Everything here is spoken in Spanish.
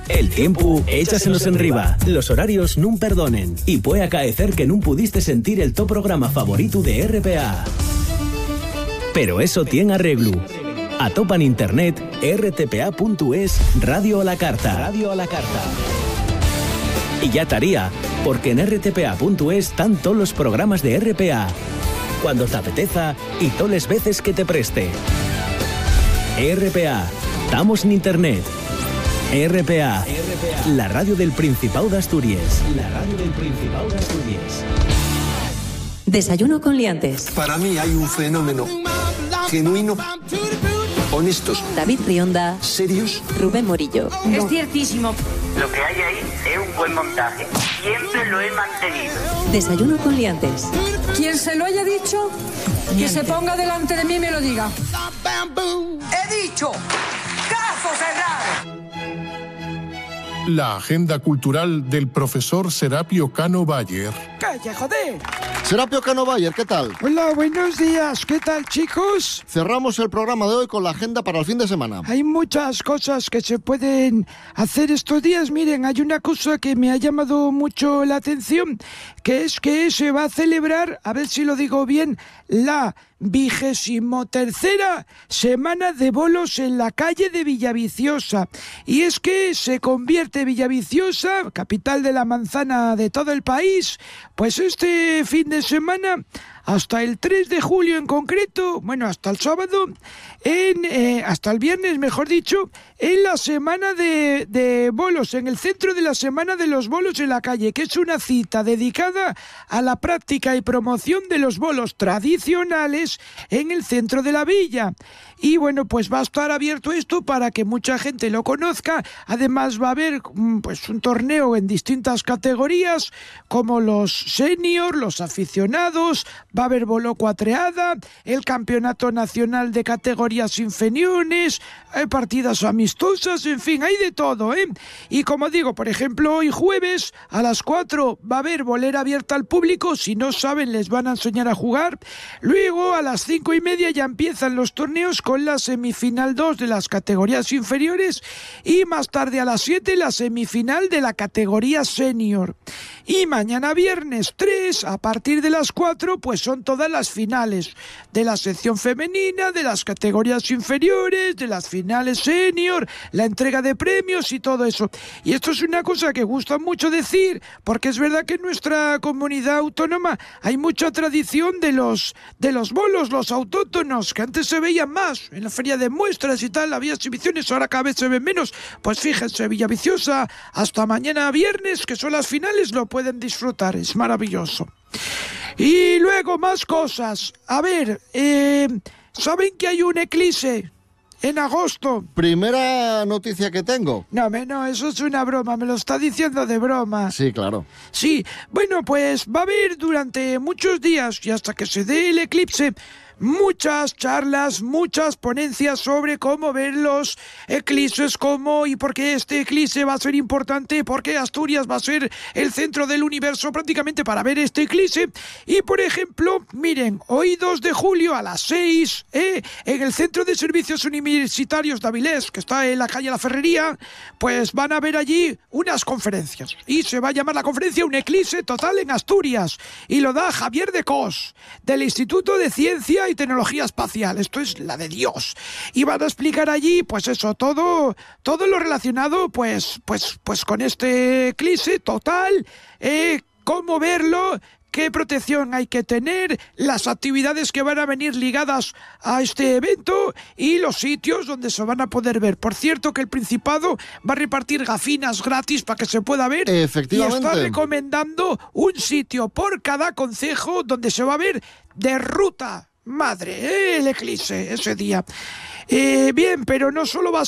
El tiempo, échasenos en riba. Los horarios nun perdonen. Y puede acaecer que nun pudiste sentir el top programa favorito de RPA. Pero eso tiene arreglo. Atopa en internet rtpa.es Radio a la Carta. Radio a la Carta. Y ya estaría, porque en rtpa.es están todos los programas de RPA. Cuando te apeteza y todas las veces que te preste. RPA. Estamos en internet. RPA. La radio del Principado de Asturias. La radio del Principado de Asturias. Desayuno con liantes. Para mí hay un fenómeno genuino, honestos, David Rionda, serios, Rubén Morillo. No. Es ciertísimo. Lo que hay ahí es un buen montaje. Siempre lo he mantenido. Desayuno con liantes. Quien se lo haya dicho, que se ponga delante de mí y me lo diga. He dicho, caso cerrado. La agenda cultural del profesor Serapio Cano Bayer. ¡Calla, joder! Serapio Cano Bayer, ¿qué tal? Hola, buenos días. ¿Qué tal, chicos? Cerramos el programa de hoy con la agenda para el fin de semana. Hay muchas cosas que se pueden hacer estos días. Miren, hay una cosa que me ha llamado mucho la atención, que es que se va a celebrar, a ver si lo digo bien, la 23ª semana de bolos en la calle de Villaviciosa. Y es que se convierte Villaviciosa, capital de la manzana de todo el país, pues este fin de semana, hasta el 3 de julio en concreto, bueno, hasta el sábado, hasta el viernes, mejor dicho, en la semana de bolos, en el centro de la semana de los bolos en la calle, que es una cita dedicada a la práctica y promoción de los bolos tradicionales en el centro de la villa. Y bueno, pues va a estar abierto esto para que mucha gente lo conozca. Además va a haber pues un torneo en distintas categorías, como los seniors, los aficionados, va a haber bolo cuatreada, el campeonato nacional de categorías inferiores, hay partidas amistosas, en fin, hay de todo, ¿eh? Y como digo, por ejemplo, hoy jueves a las 4 va a haber bolera abierta al público. Si no saben, les van a enseñar a jugar. Luego a las 5:30 ya empiezan los torneos con la semifinal 2 de las categorías inferiores y más tarde a las 7 la semifinal de la categoría senior. Y mañana viernes 3 a partir de las 4 pues son todas las finales de la sección femenina, de las categorías inferiores, de las finales senior, la entrega de premios y todo eso. Y esto es una cosa que gusta mucho decir, porque es verdad que en nuestra comunidad autónoma hay mucha tradición de los bolos, los autóctonos, que antes se veían más en la feria de muestras y tal, había exhibiciones, ahora cada vez se ven menos. Pues fíjense, Villaviciosa, hasta mañana viernes, que son las finales, lo pueden disfrutar, es maravilloso. Y luego más cosas. A ver, ¿saben que hay un eclipse en agosto? Primera noticia que tengo. No, eso es una broma, me lo está diciendo de broma. Sí, claro. Sí, bueno, pues va a haber durante muchos días y hasta que se dé el eclipse muchas charlas, muchas ponencias sobre cómo ver los eclipses, cómo y por qué este eclipse va a ser importante, por qué Asturias va a ser el centro del universo prácticamente para ver este eclipse. Y por ejemplo, miren, hoy 2 de julio a las 6, en el Centro de Servicios Universitarios de Avilés, que está en la calle La Ferrería, pues van a ver allí unas conferencias. Y se va a llamar la conferencia Un eclipse total en Asturias. Y lo da Javier de Cos, del Instituto de Ciencia y Tecnología Espacial. Esto es la de Dios. Y van a explicar allí, pues eso, todo lo relacionado, pues con este eclipse total, cómo verlo, qué protección hay que tener, las actividades que van a venir ligadas a este evento y los sitios donde se van a poder ver. Por cierto, que el Principado va a repartir gafinas gratis para que se pueda ver. Efectivamente. Y está recomendando un sitio por cada concejo donde se va a ver de ruta. Madre, el eclipse ese día. Bien, pero no solo va a